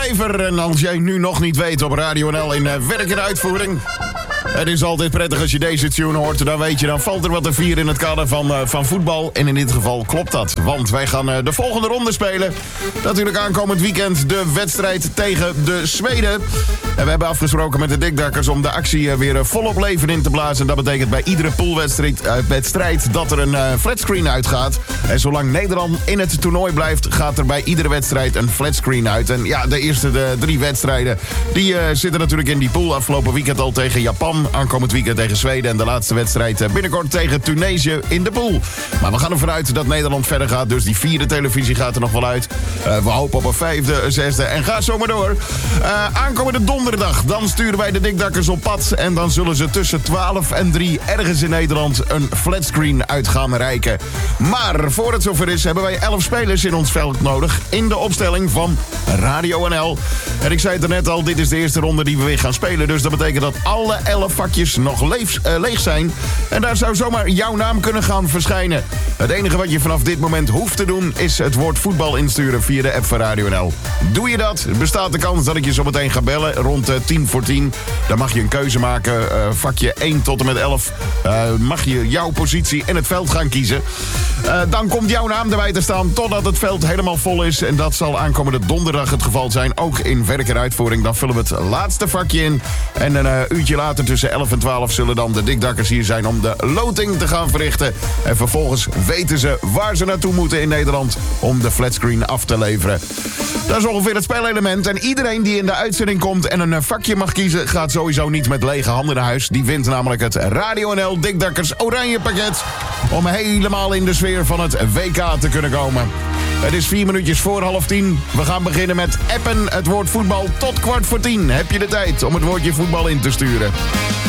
Lever. En als jij nu nog niet weet op Radio NL in werk en uitvoering. Het is altijd prettig als je deze tune hoort. Dan weet je, dan valt er wat te vieren in het kader van voetbal. En in dit geval klopt dat. Want wij gaan de volgende ronde spelen. Natuurlijk aankomend weekend de wedstrijd tegen de Zweden. En we hebben afgesproken met de Dikdakkers om de actie weer volop leven in te blazen. En dat betekent bij iedere poolwedstrijd dat er een flatscreen uitgaat. En zolang Nederland in het toernooi blijft, gaat er bij iedere wedstrijd een flatscreen uit. En ja, de eerste 3 wedstrijden, die zitten natuurlijk in die pool. Afgelopen weekend al tegen Japan, aankomend weekend tegen Zweden. En de laatste wedstrijd binnenkort tegen Tunesië in de pool. Maar we gaan ervan uit dat Nederland verder gaat. Dus die 4e televisie gaat er nog wel uit. We hopen op een 5e, 6e en ga zo maar door. Aankomende donderdag, dan sturen wij de Dikdakkers op pad. En dan zullen ze tussen 12 en 3 ergens in Nederland een flatscreen uit gaan reiken. Maar voor het zover is, hebben wij 11 spelers in ons veld nodig in de opstelling van Radio NL. En ik zei het er net al, dit is de eerste ronde die we weer gaan spelen. Dus dat betekent dat alle 11 vakjes nog leeg zijn. En daar zou zomaar jouw naam kunnen gaan verschijnen. Het enige wat je vanaf dit moment hoeft te doen is het woord voetbal insturen via de app van Radio NL. Doe je dat, bestaat de kans dat ik je zo meteen ga bellen rond 10:10. Dan mag je een keuze maken, vakje 1 tot en met 11. Mag je jouw positie in het veld gaan kiezen. Dan komt jouw naam erbij te staan totdat het veld helemaal vol is. En dat zal aankomende donderdag het geval zijn. Ook in werk en uitvoering. Dan vullen we het laatste vakje in. En een uurtje later tussen 11 en 12 zullen dan de Dikdakkers hier zijn om de loting te gaan verrichten. En vervolgens weten ze waar ze naartoe moeten in Nederland om de flatscreen af te leveren. Dat is ongeveer het spelelement. En iedereen die in de uitzending komt en een vakje mag kiezen, gaat sowieso niet met lege handen naar huis. Die wint namelijk het Radio NL Dikdakkers Oranje pakket om helemaal in de sfeer van het WK te kunnen komen. Het is 4 minuutjes voor 9:30. We gaan beginnen met appen het woord voetbal tot 9:15. Heb je de tijd om het woordje voetbal in te sturen?